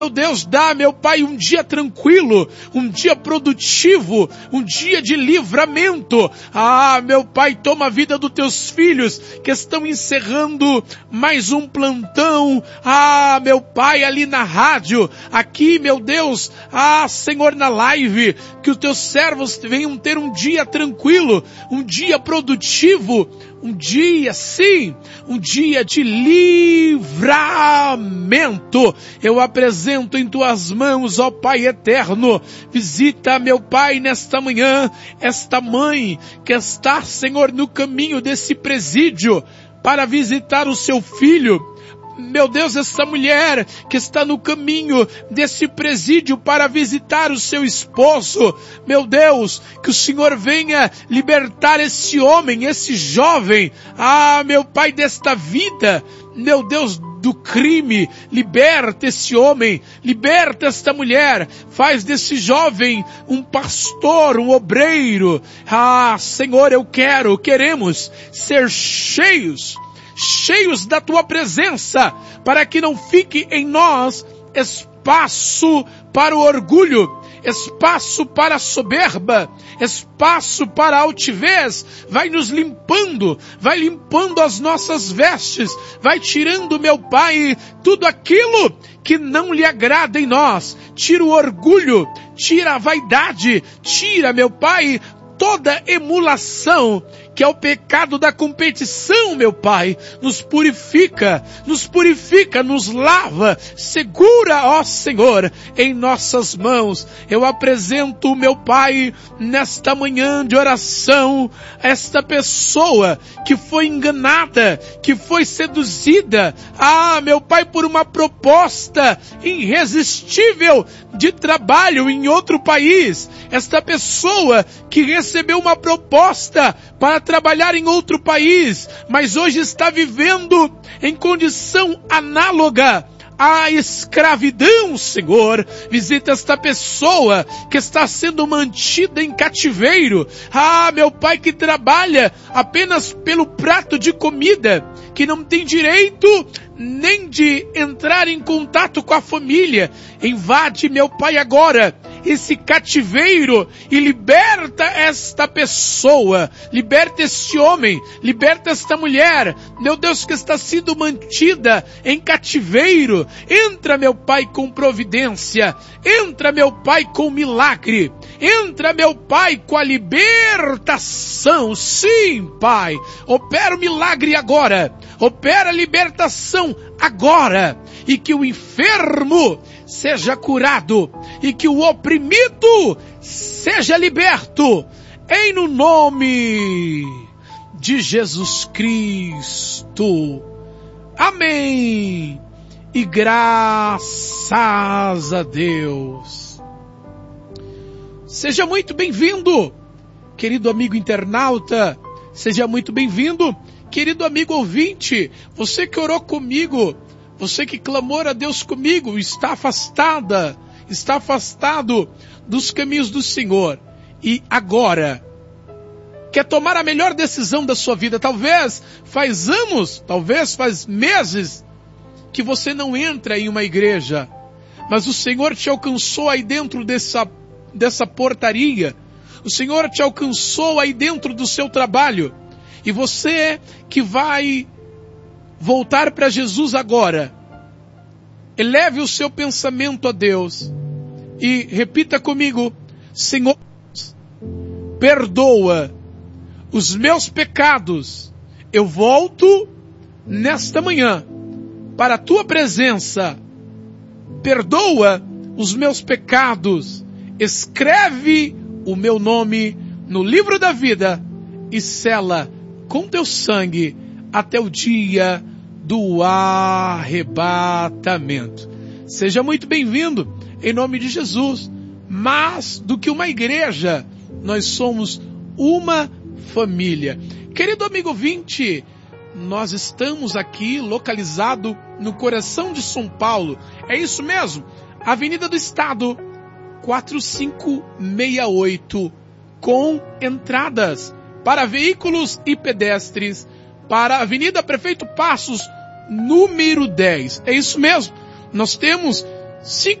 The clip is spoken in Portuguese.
Meu Deus, dá, meu Pai, um dia tranquilo, um dia produtivo, um dia de livramento. Meu Pai, toma a vida dos teus filhos que estão encerrando mais um plantão. Meu Pai, ali na rádio, aqui, meu Deus, Senhor, na live, que os teus servos venham ter um dia tranquilo, um dia produtivo, um dia, sim, um dia de livramento. Eu apresento em tuas mãos, ó Pai eterno, visita, meu Pai, nesta manhã, esta mãe que está, Senhor, no caminho desse presídio para visitar o seu filho. Meu Deus, essa mulher que está no caminho desse presídio para visitar o seu esposo. Meu Deus, que o Senhor venha libertar esse homem, esse jovem. Meu Pai, desta vida. Meu Deus, do crime. Liberta esse homem, liberta esta mulher. Faz desse jovem um pastor, um obreiro. Senhor, queremos ser cheios da tua presença, para que não fique em nós espaço para o orgulho, espaço para a soberba, espaço para a altivez. Vai nos limpando, vai limpando as nossas vestes, vai tirando, meu Pai, tudo aquilo que não lhe agrada em nós. Tira o orgulho, tira a vaidade, tira, meu Pai, toda emulação, que é o pecado da competição, meu Pai. Nos purifica, nos lava, segura, ó Senhor, em nossas mãos. Eu apresento, meu Pai, nesta manhã de oração, esta pessoa que foi enganada, que foi seduzida, meu Pai, por uma proposta irresistível de trabalho em outro país. Esta pessoa que recebeu uma proposta para trabalhar em outro país, mas hoje está vivendo em condição análoga à escravidão, Senhor. Visita esta pessoa que está sendo mantida em cativeiro. Meu Pai, que trabalha apenas pelo prato de comida, que não tem direito nem de entrar em contato com a família. Invade, meu Pai, agora esse cativeiro e liberta esta pessoa, liberta este homem, liberta esta mulher, meu Deus, que está sendo mantida em cativeiro. Entra, meu Pai, com providência, entra, meu Pai, com milagre, entra, meu Pai, com a libertação. Sim, Pai, opera o milagre agora, opera a libertação agora, e que o enfermo seja curado, e que o oprimido seja liberto, em no nome de Jesus Cristo. Amém. E graças a Deus. Seja muito bem-vindo, querido amigo internauta. Seja muito bem-vindo, querido amigo ouvinte. Você que orou comigo, você que clamou a Deus comigo, está afastado dos caminhos do Senhor. E agora quer tomar a melhor decisão da sua vida. Talvez faz anos, talvez faz meses que você não entra em uma igreja, mas o Senhor te alcançou aí dentro dessa portaria. O Senhor te alcançou aí dentro do seu trabalho. E você que vai voltar para Jesus agora, eleve o seu pensamento a Deus e repita comigo: Senhor, perdoa os meus pecados. Eu volto nesta manhã para a tua presença. Perdoa os meus pecados. Escreve o meu nome no livro da vida e sela com teu sangue até o dia do arrebatamento. Seja muito bem-vindo, em nome de Jesus. Mais do que uma igreja, nós somos uma família. Querido amigo ouvinte, nós estamos aqui localizado no coração de São Paulo. É isso mesmo, Avenida do Estado 4568, com entradas para veículos e pedestres para a Avenida Prefeito Passos, número 10. É isso mesmo. Nós temos 5